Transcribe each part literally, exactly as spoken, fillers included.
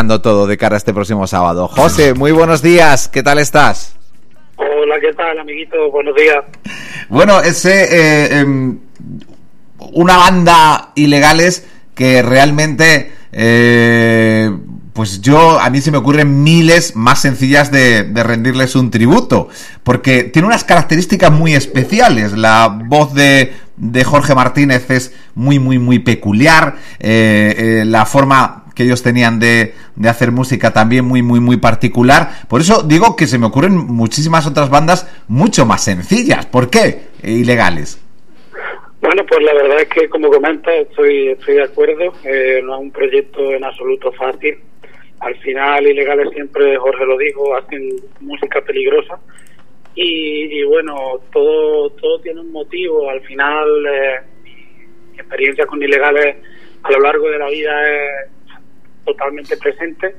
preparando todo de cara a este próximo sábado. José, muy buenos días, ¿qué tal estás? Hola, ¿qué tal, amiguito? Buenos días. Bueno, ese eh, eh, una banda Ilegales que realmente eh, pues yo, a mí se me ocurren miles más sencillas de, de rendirles un tributo, porque tiene unas características muy especiales. La voz de, de Jorge Martínez es muy, muy, muy peculiar, eh, eh, la forma que ellos tenían de, de hacer música también muy, muy, muy particular. Por eso digo que se me ocurren muchísimas otras bandas mucho más sencillas. ¿Por qué Ilegales? Bueno, pues la verdad es que, como comentas, estoy, estoy de acuerdo. Eh, no es un proyecto en absoluto fácil. Al final, Ilegales siempre, Jorge lo dijo, hacen música peligrosa. Y, y bueno, todo todo tiene un motivo. Al final, eh, mi experiencia con Ilegales a lo largo de la vida es totalmente presente.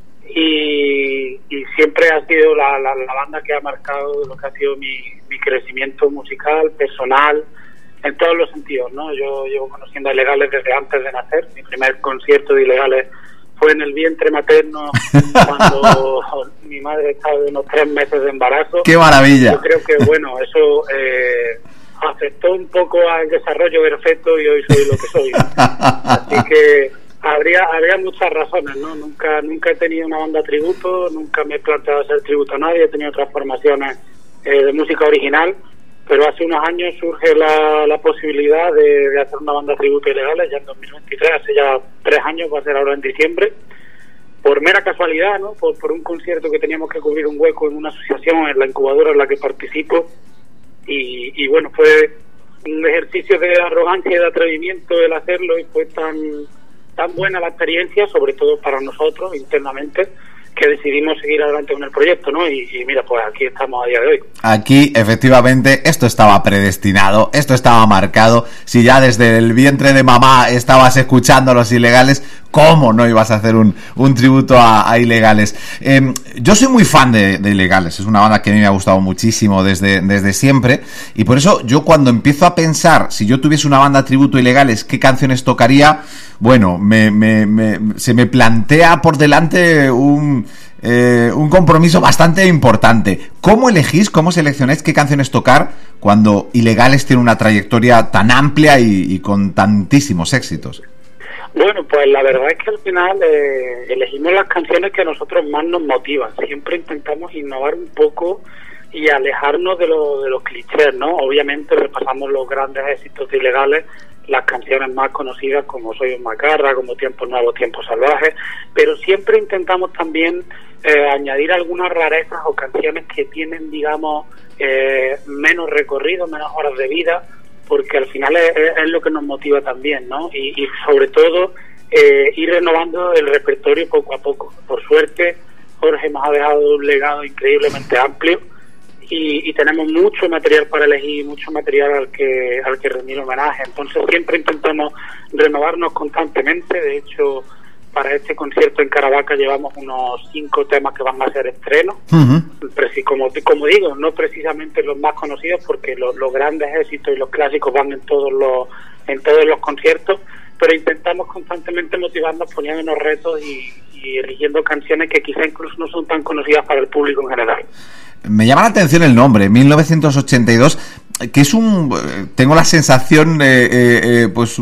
Y, y siempre ha sido la, la, la banda que ha marcado lo que ha sido mi, mi crecimiento musical, personal, en todos los sentidos, ¿no? Yo llevo conociendo a Ilegales desde antes de nacer. Mi primer concierto de Ilegales fue en el vientre materno cuando mi madre estaba de unos tres meses de embarazo. ¡Qué maravilla! Yo creo que, bueno, eso eh, afectó un poco al desarrollo del feto y hoy soy lo que soy, ¿no? Así que habría habría muchas razones, ¿no? Nunca nunca he tenido una banda tributo, nunca me he planteado hacer tributo a nadie, he tenido otras formaciones eh, de música original, pero hace unos años surge la, la posibilidad de, de hacer una banda tributo Ilegales, ya en dos mil veintitrés, hace ya tres años, va a ser ahora en diciembre, por mera casualidad, ¿no? Por, por un concierto que teníamos que cubrir un hueco en una asociación, en la incubadora en la que participo, y, y bueno, fue un ejercicio de arrogancia y de atrevimiento el hacerlo, y fue tan, tan buena la experiencia, sobre todo para nosotros internamente, que decidimos seguir adelante con el proyecto, ¿no? Y, y mira, pues aquí estamos a día de hoy. Aquí, efectivamente, esto estaba predestinado, esto estaba marcado. Si ya desde el vientre de mamá estabas escuchando a los Ilegales, ¿cómo no ibas a hacer un, un tributo a, a Ilegales? Eh, yo soy muy fan de, de Ilegales, es una banda que a mí me ha gustado muchísimo desde, desde siempre, y por eso yo cuando empiezo a pensar, si yo tuviese una banda tributo a Ilegales, ¿qué canciones tocaría? Bueno, me, me, me, se me plantea por delante un, eh, un compromiso bastante importante. ¿Cómo elegís, cómo seleccionáis qué canciones tocar cuando Ilegales tiene una trayectoria tan amplia y, y con tantísimos éxitos? Bueno, pues la verdad es que al final eh, elegimos las canciones que a nosotros más nos motivan. Siempre intentamos innovar un poco y alejarnos de, lo, de los clichés, ¿no? Obviamente repasamos los grandes éxitos de Ilegales, las canciones más conocidas como Soy un macarra, como Tiempos Nuevos, Tiempos Salvajes, pero siempre intentamos también eh, añadir algunas rarezas o canciones que tienen, digamos, eh, menos recorrido, menos horas de vida, porque al final es, es lo que nos motiva también, ¿no? Y, y sobre todo eh, ir renovando el repertorio poco a poco. Por suerte, Jorge nos ha dejado un legado increíblemente amplio y, y tenemos mucho material para elegir, mucho material al que al que rendir homenaje. Entonces siempre intentamos renovarnos constantemente. De hecho, para este concierto en Caravaca llevamos unos cinco temas que van a ser estrenos. Uh-huh. Como, como digo, no precisamente los más conocidos, porque los, los grandes éxitos y los clásicos van en todos los en todos los conciertos, pero intentamos constantemente motivarnos, poniéndonos retos y, y eligiendo canciones que quizá incluso no son tan conocidas para el público en general. Me llama la atención el nombre, mil novecientos ochenta y dos, que es un... Tengo la sensación, eh, eh, pues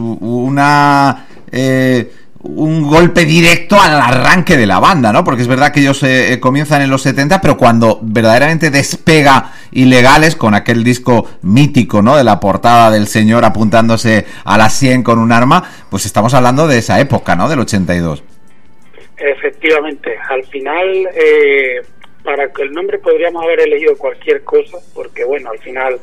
una... Eh, un golpe directo al arranque de la banda, ¿no? Porque es verdad que ellos eh, comienzan en los setenta, pero cuando verdaderamente despega Ilegales con aquel disco mítico, ¿no? De la portada del señor apuntándose a la sien con un arma, pues estamos hablando de esa época, ¿no? Del ochenta y dos. Efectivamente. Al final, eh, para que el nombre podríamos haber elegido cualquier cosa, porque bueno, al final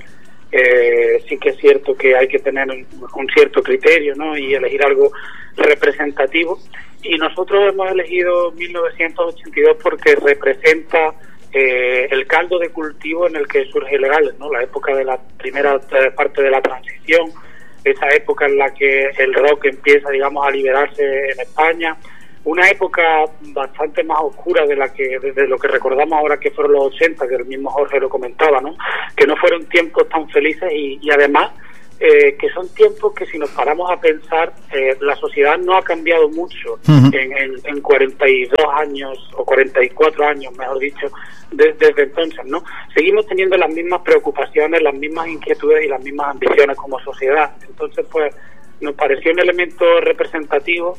eh, sí que es cierto que hay que tener un, un cierto criterio, ¿no? Y elegir algo representativo, y nosotros hemos elegido mil novecientos ochenta y dos porque representa eh, el caldo de cultivo en el que surge Ilegales, ¿no? La época de la primera parte de la transición, esa época en la que el rock empieza, digamos, a liberarse en España, una época bastante más oscura de la que desde lo que recordamos ahora que fueron los ochenta, que el mismo Jorge lo comentaba, ¿no? Que no fueron tiempos tan felices y, y además eh, que son tiempos que si nos paramos a pensar, eh, la sociedad no ha cambiado mucho Uh-huh. en, en, en cuarenta y dos años, o cuarenta y cuatro años, mejor dicho, de, desde entonces, ¿no? Seguimos teniendo las mismas preocupaciones, las mismas inquietudes y las mismas ambiciones como sociedad. Entonces, pues, nos pareció un elemento representativo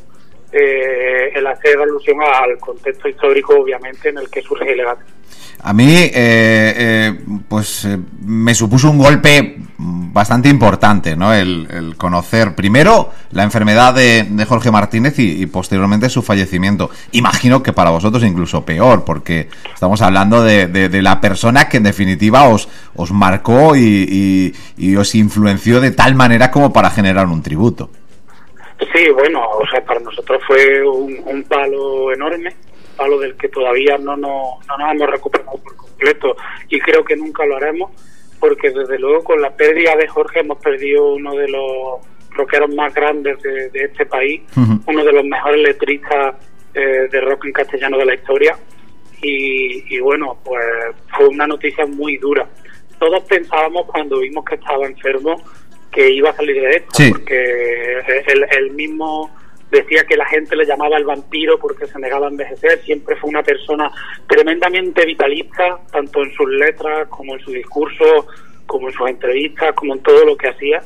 eh, el hacer alusión al contexto histórico, obviamente, en el que surge Ilegal. A mí, eh, eh, pues eh, me supuso un golpe bastante importante, ¿no? El, el conocer primero la enfermedad de, de Jorge Martínez y, y posteriormente su fallecimiento. Imagino que para vosotros incluso peor, porque estamos hablando de, de, de la persona que en definitiva os, os marcó y, y, y os influenció de tal manera como para generar un tributo. Sí, bueno, o sea, para nosotros fue un, un palo enorme, palo del que todavía no, no, no nos hemos recuperado por completo y creo que nunca lo haremos, porque desde luego con la pérdida de Jorge hemos perdido uno de los rockeros más grandes de, de este país, uh-huh. uno de los mejores letristas eh, de rock en castellano de la historia y, y bueno, pues fue una noticia muy dura. Todos pensábamos cuando vimos que estaba enfermo que iba a salir de esto, sí. porque él, él mismo decía que la gente le llamaba el vampiro porque se negaba a envejecer. Siempre fue una persona tremendamente vitalista, tanto en sus letras como en su discurso, como en sus entrevistas, como en todo lo que hacía.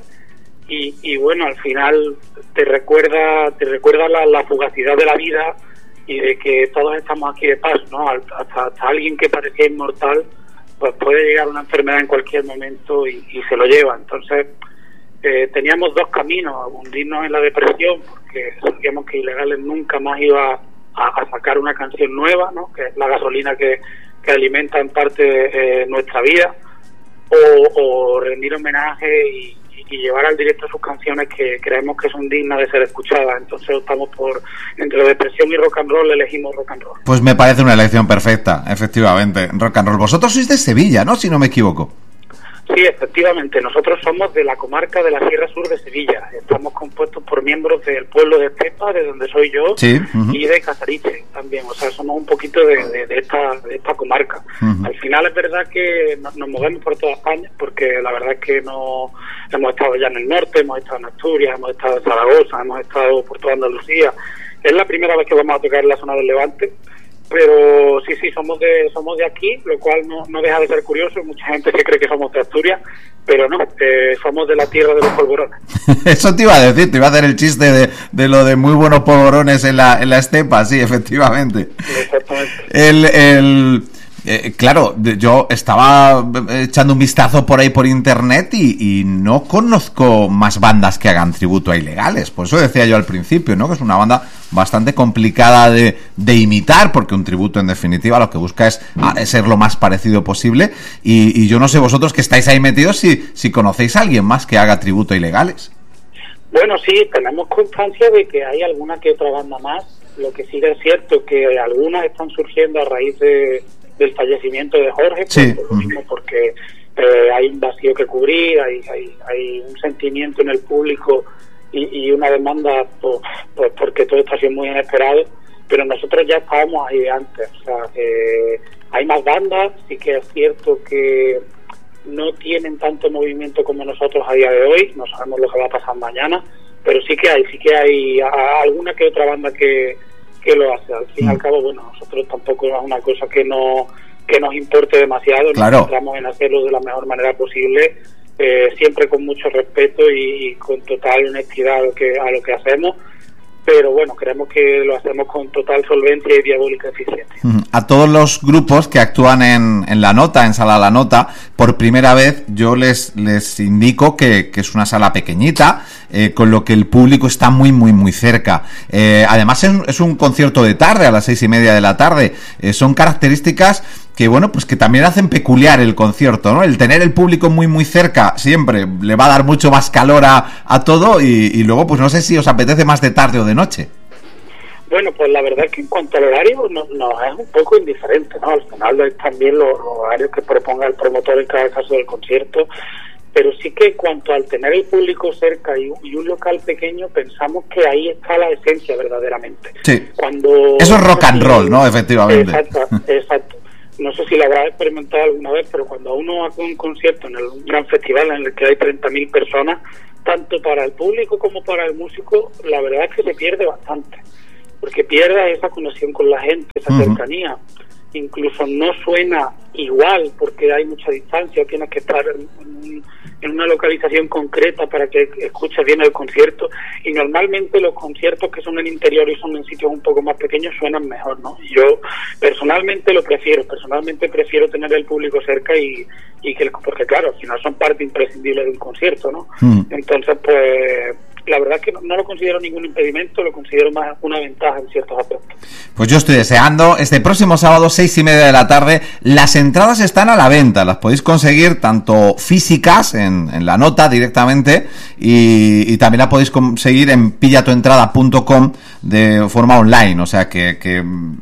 Y, y bueno, al final te recuerda te recuerda la, la fugacidad de la vida y de que todos estamos aquí de paso, ¿no? Hasta, hasta alguien que parecía inmortal, pues puede llegar una enfermedad en cualquier momento y, y se lo lleva. Entonces, Eh, teníamos dos caminos: hundirnos en la depresión porque sabíamos que Ilegales nunca más iba a, a sacar una canción nueva, ¿no? Que es la gasolina que, que alimenta en parte eh, nuestra vida, o, o rendir homenaje y, y llevar al directo sus canciones que creemos que son dignas de ser escuchadas. Entonces optamos por, entre depresión y rock and roll, elegimos rock and roll. Pues me parece una elección perfecta, efectivamente, rock and roll. Vosotros sois de Sevilla, ¿no? Si no me equivoco. Sí, efectivamente, nosotros somos de la comarca de la Sierra Sur de Sevilla. Estamos compuestos por miembros del pueblo de Estepa, de donde soy yo, sí, uh-huh. y de Casariche también. O sea, somos un poquito de, de, de, esta, de esta comarca. Uh-huh. Al final es verdad que nos, nos movemos por toda España, porque la verdad es que no hemos estado ya en el norte, hemos estado en Asturias, hemos estado en Zaragoza, hemos estado por toda Andalucía. Es la primera vez que vamos a tocar en la zona del Levante. Pero sí, sí, somos de somos de aquí, lo cual no, no deja de ser curioso. Mucha gente que cree que somos de Asturias, pero no, eh, somos de la tierra de los polvorones. Eso te iba a decir, te iba a hacer el chiste de, de lo de muy buenos polvorones en la en la estepa, sí, efectivamente. Exactamente. El... el... Eh, claro, yo estaba echando un vistazo por ahí por internet y, y no conozco más bandas que hagan tributo a Ilegales. Por eso decía yo al principio, ¿no? Que es una banda bastante complicada de, de imitar, porque un tributo en definitiva lo que busca es, es ser lo más parecido posible. Y, y yo no sé vosotros que estáis ahí metidos si, si conocéis a alguien más que haga tributo a Ilegales. Bueno, sí, tenemos constancia de que hay alguna que otra banda más. Lo que sí es cierto que algunas están surgiendo a raíz de del fallecimiento de Jorge, sí. por lo mismo, porque eh, hay un vacío que cubrir, hay, hay, hay un sentimiento en el público y, y una demanda pues, pues porque todo esto ha sido muy inesperado, pero nosotros ya estábamos ahí de antes. O sea, eh, hay más bandas, sí que es cierto que no tienen tanto movimiento como nosotros a día de hoy, no sabemos lo que va a pasar mañana, pero sí que hay, sí que hay a, a alguna que otra banda que que lo hace. Al fin y al cabo, bueno, nosotros tampoco es una cosa que no que nos importe demasiado, claro. Nos centramos en hacerlo de la mejor manera posible, eh, siempre con mucho respeto y, y con total honestidad a lo que a lo que hacemos, pero bueno, creemos que lo hacemos con total solvencia y diabólica eficiencia. A todos los grupos que actúan en, en La Nota, en Sala La Nota, por primera vez yo les les indico que, que es una sala pequeñita, eh, con lo que el público está muy, muy, muy cerca. Eh, además es, es un concierto de tarde, a las seis y media de la tarde. Eh, son características que, bueno, pues que también hacen peculiar el concierto, ¿no? El tener el público muy, muy cerca siempre le va a dar mucho más calor a, a todo y, y luego, pues no sé si os apetece más de tarde o de noche. Bueno, pues la verdad es que en cuanto al horario nos no, es un poco indiferente, ¿no? Al final es también los, los horarios que proponga el promotor en cada caso del concierto, pero sí que en cuanto al tener el público cerca y un, y un local pequeño, pensamos que ahí está la esencia verdaderamente. Sí. Cuando eso es rock and roll, ¿no? Efectivamente. Exacto, exacto. No sé si si lo habrás experimentado alguna vez, pero cuando uno hace un concierto en el, un gran festival en el que hay treinta mil personas, tanto para el público como para el músico, la verdad es que se pierde bastante, porque pierde esa conexión con la gente, esa uh-huh. cercanía. Incluso no suena igual porque hay mucha distancia, tienes que estar en, en una localización concreta para que escuches bien el concierto, y normalmente los conciertos que son en interior y son en sitios un poco más pequeños suenan mejor, ¿no? Yo personalmente lo prefiero, personalmente prefiero tener el público cerca y, y que, porque claro, al final son parte imprescindible de un concierto, ¿no? Mm. Entonces, pues la verdad es que no, no lo considero ningún impedimento, lo considero más una ventaja en ciertos aspectos. Pues yo estoy deseando, este próximo sábado, seis y media de la tarde, las entradas están a la venta, las podéis conseguir tanto físicas, en, en la nota directamente, y, y también la podéis conseguir en pilla tu entrada punto com de forma online, o sea que, que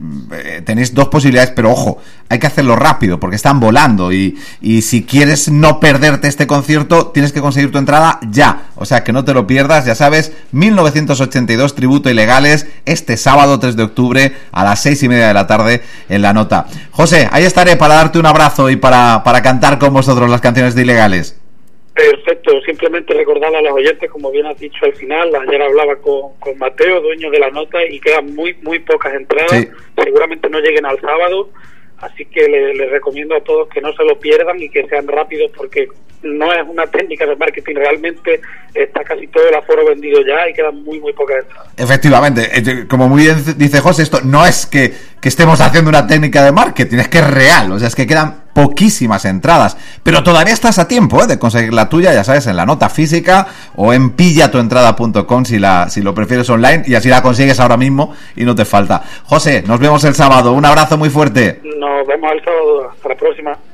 eh, tenéis dos posibilidades, pero ojo, hay que hacerlo rápido, porque están volando, y, y si quieres no perderte este concierto, tienes que conseguir tu entrada ya, o sea que no te lo pierdas. Ya sabes, mil novecientos ochenta y dos, Tributo Ilegales, este sábado tres de octubre a las seis y media de la tarde en la nota. José, ahí estaré para darte un abrazo y para, para cantar con vosotros las canciones de Ilegales. Perfecto, simplemente recordar a los oyentes, como bien has dicho al final, ayer hablaba con, con Mateo, dueño de la nota, y quedan muy, muy pocas entradas, sí. Seguramente no lleguen al sábado, así que les le recomiendo a todos que no se lo pierdan y que sean rápidos, porque no es una técnica de marketing, realmente está casi todo el aforo vendido ya y quedan muy muy pocas entradas. Efectivamente, como muy bien dice José, esto no es que, que estemos haciendo una técnica de marketing, es que es real, o sea, es que quedan poquísimas entradas, pero todavía estás a tiempo ¿eh? de conseguir la tuya, ya sabes, en la nota física o en pilla tu entrada punto com si, la, si lo prefieres online, y así la consigues ahora mismo y no te falta. José, nos vemos el sábado, un abrazo muy fuerte. Nos vemos el sábado, hasta la próxima.